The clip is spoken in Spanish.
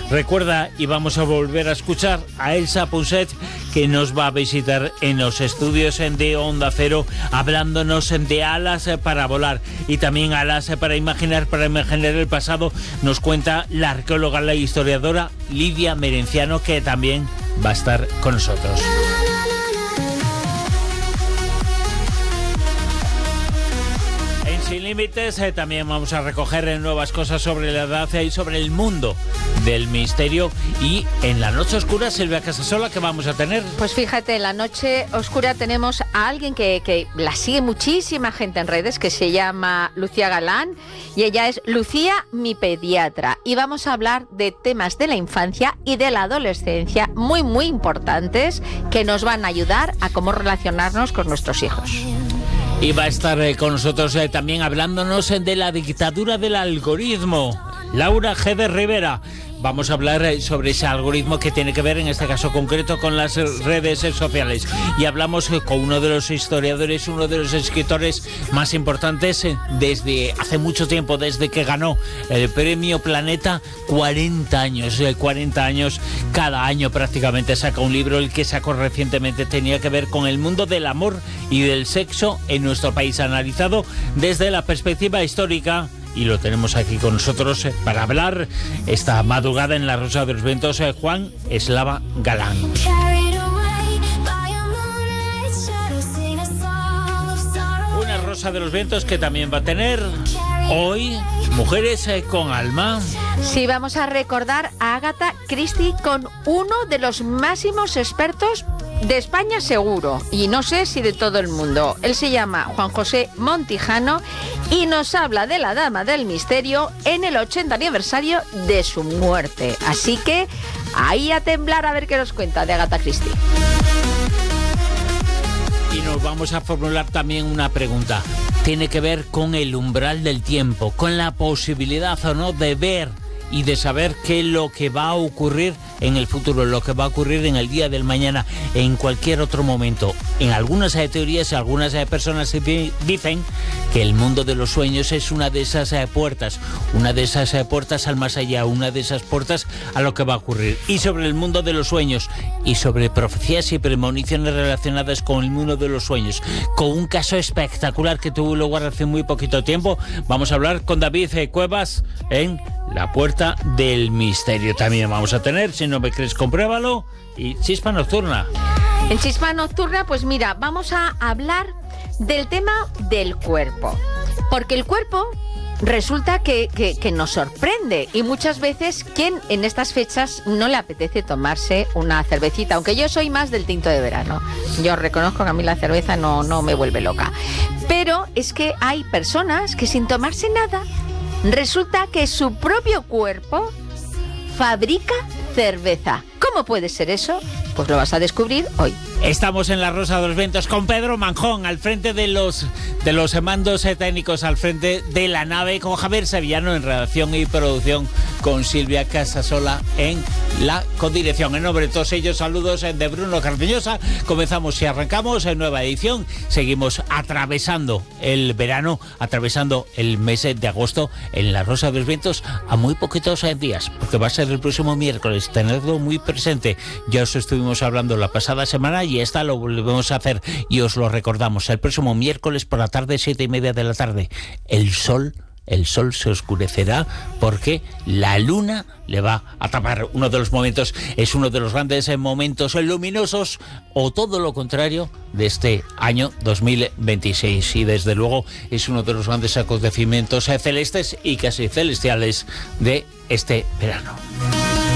Recuerda, y vamos a volver a escuchar a Elsa Pousset, que nos va a visitar en los estudios de Onda Cero, hablándonos de alas para volar y también alas para imaginar el pasado. Nos cuenta la arqueóloga, la historiadora Lidia Merenciano, que también va a estar con nosotros. Sin Límites también vamos a recoger nuevas cosas sobre la edad y sobre el mundo del misterio. Y en la noche oscura, Silvia Casasola, ¿qué vamos a tener? Pues fíjate, en la noche oscura tenemos a alguien que la sigue muchísima gente en redes, que se llama Lucía Galán, y ella es Lucía, mi pediatra. Y vamos a hablar de temas de la infancia y de la adolescencia muy, muy importantes, que nos van a ayudar a cómo relacionarnos con nuestros hijos. Y va a estar con nosotros también hablándonos de la dictadura del algoritmo, Laura G. de Rivera. Vamos a hablar sobre ese algoritmo que tiene que ver, en este caso concreto, con las redes sociales. Y hablamos con uno de los historiadores, uno de los escritores más importantes desde hace mucho tiempo, desde que ganó el premio Planeta. 40 años, cada año prácticamente saca un libro. El que sacó recientemente tenía que ver con el mundo del amor y del sexo en nuestro país, analizado desde la perspectiva histórica. Y lo tenemos aquí con nosotros para hablar esta madrugada en la Rosa de los Vientos, Juan Eslava Galán. Una Rosa de los Vientos que también va a tener hoy Mujeres con Alma. Sí, vamos a recordar a Agatha Christie con uno de los máximos expertos de España seguro, y no sé si de todo el mundo. Él se llama Juan José Montijano y nos habla de la Dama del Misterio en el 80 aniversario de su muerte. Así que ahí a temblar a ver qué nos cuenta de Agatha Christie. Y nos vamos a formular también una pregunta. Tiene que ver con el umbral del tiempo, con la posibilidad o no de ver y de saber qué es lo que va a ocurrir en el futuro, lo que va a ocurrir en el día del mañana, en cualquier otro momento. En algunas teorías, algunas personas dicen que el mundo de los sueños es una de esas puertas al más allá, una de esas puertas a lo que va a ocurrir. Y sobre el mundo de los sueños y sobre profecías y premoniciones relacionadas con el mundo de los sueños, con un caso espectacular que tuvo lugar hace muy poquito tiempo, vamos a hablar con David Cuevas en La Puerta del Misterio. También vamos a tener, si no me crees, compruébalo, y Chispa Nocturna. En Chispa Nocturna, pues mira, vamos a hablar del tema del cuerpo. Porque el cuerpo resulta que nos sorprende, y muchas veces, ¿quién en estas fechas no le apetece tomarse una cervecita? Aunque yo soy más del tinto de verano. Yo reconozco que a mí la cerveza no me vuelve loca. Pero es que hay personas que sin tomarse nada, resulta que su propio cuerpo fabrica cerveza. ¿Cómo puede ser eso? Pues lo vas a descubrir hoy. Estamos en la Rosa de los Vientos con Pedro Manjón al frente de los mandos técnicos, al frente de la nave, con Javier Sevillano en redacción y producción, con Silvia Casasola en la codirección. En nombre de todos ellos, saludos de Bruno Cardeñosa. Comenzamos y arrancamos en nueva edición. Seguimos atravesando el verano, atravesando el mes de agosto en la Rosa de los Vientos a muy poquitos días, porque va a ser el próximo miércoles. Tenedlo muy presente. Ya os estuvimos hablando la pasada semana y esta lo volvemos a hacer y os lo recordamos. El próximo miércoles por la tarde, 7:30 de la tarde, el sol se oscurecerá porque la luna le va a tapar. Uno de los momentos, es uno de los grandes momentos luminosos, o todo lo contrario, de este año 2026. Y desde luego es uno de los grandes acontecimientos celestes y casi celestiales de este verano.